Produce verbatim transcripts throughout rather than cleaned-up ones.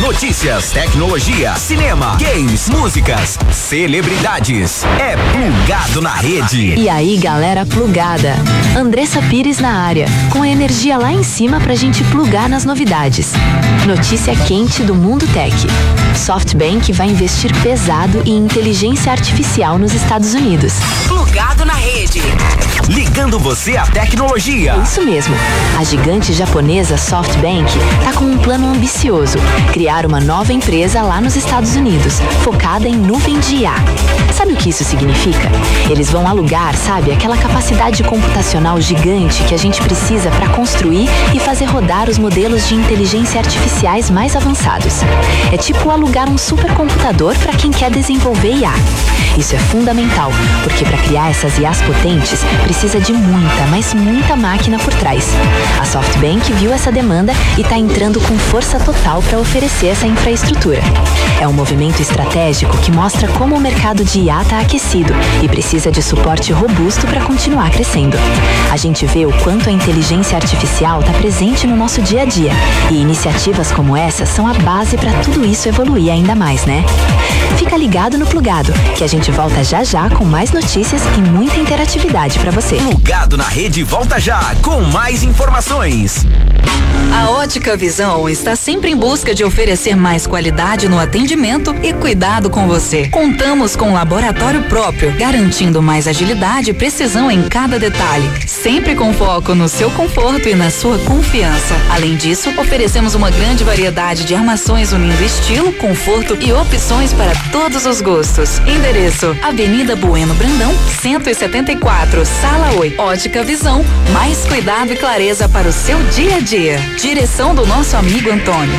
Notícias, tecnologia, cinema, games, músicas, celebridades. É Plugado na Rede. E aí, galera plugada. Andressa Pires na área, com a energia lá em cima pra gente plugar nas novidades. Notícia quente do mundo tech. SoftBank vai investir pesado em inteligência artificial nos Estados Unidos. Plugado na Rede. Ligando você à tecnologia. Isso mesmo. A gigante japonesa SoftBank tá com um plano ambicioso: criar uma nova empresa lá nos Estados Unidos, focada em nuvem de I A. Sabe o que isso significa? Eles vão alugar, sabe, aquela capacidade computacional gigante que a gente precisa para construir e fazer rodar os modelos de inteligência artificiais mais avançados. É tipo alugar um supercomputador para quem quer desenvolver I A. Isso é fundamental, porque para criar essas I As potentes, precisa de muita, mas muita máquina por trás. A SoftBank viu essa demanda e está entrando com força total para oferecer essa infraestrutura. É um movimento estratégico que mostra como o mercado de I A está aquecido e precisa de suporte robusto para continuar crescendo. A gente vê o quanto a inteligência artificial está presente no nosso dia a dia, e iniciativas como essa são a base para tudo isso evoluir ainda mais, né? Fica ligado no Plugado, que a gente volta já já com mais notícias e muita interatividade para você. Plugado na Rede volta já com mais informações. A Ótica Visão está sempre em busca de oferecer mais qualidade no atendimento e cuidado com você. Contamos com um laboratório próprio, garantindo mais agilidade e precisão em cada detalhe, sempre com foco no seu conforto e na sua confiança. Além disso, oferecemos uma grande variedade de armações unindo estilo, conforto e opções para todos os gostos. Endereço: Avenida Bueno Brandão, cento e setenta e quatro, Sala oito. Ótica Visão, mais cuidado e clareza para o seu dia a dia. Direção do nosso amigo Antônio.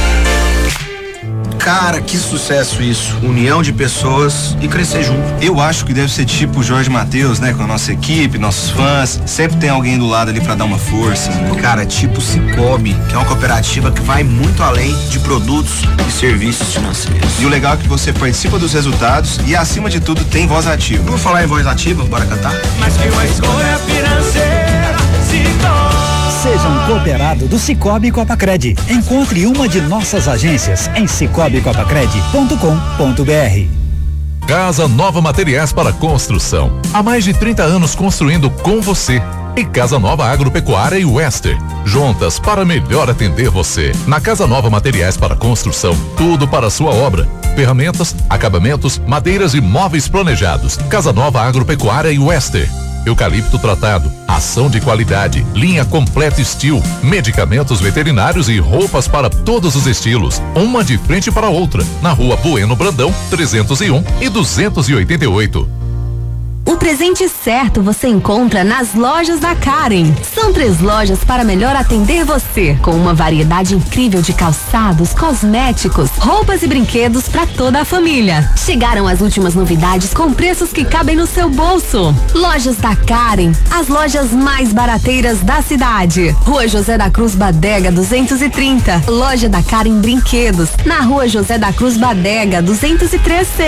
Cara, que sucesso isso. União de pessoas e crescer junto. Eu acho que deve ser tipo o Jorge Mateus, né? Com a nossa equipe, nossos fãs. Sempre tem alguém do lado ali pra dar uma força. Cara, tipo Cicobi, que é uma cooperativa que vai muito além de produtos e serviços financeiros. E o legal é que você participa dos resultados e, acima de tudo, tem voz ativa. Vamos falar em voz ativa? Bora cantar? Mas que uma escolha financeira, Cicobi. Seja um cooperado do Cicobi Copacred. Encontre uma de nossas agências em cicobi copacred ponto com ponto br. Casa Nova Materiais para Construção. Há mais de trinta anos construindo com você. E Casa Nova Agropecuária e Wester. Juntas para melhor atender você. Na Casa Nova Materiais para Construção, tudo para a sua obra. Ferramentas, acabamentos, madeiras e móveis planejados. Casa Nova Agropecuária e Wester. Eucalipto tratado, ação de qualidade, linha completa Steel, medicamentos veterinários e roupas para todos os estilos. Uma de frente para a outra, na Rua Bueno Brandão, trezentos e um e duzentos e oitenta e oito. O presente certo você encontra nas lojas da Karen. São três lojas para melhor atender você, com uma variedade incrível de calçados, cosméticos, roupas e brinquedos para toda a família. Chegaram as últimas novidades com preços que cabem no seu bolso. Lojas da Karen, as lojas mais barateiras da cidade. Rua José da Cruz Badega duzentos e trinta. Loja da Karen Brinquedos, na Rua José da Cruz Badega duzentos e três C.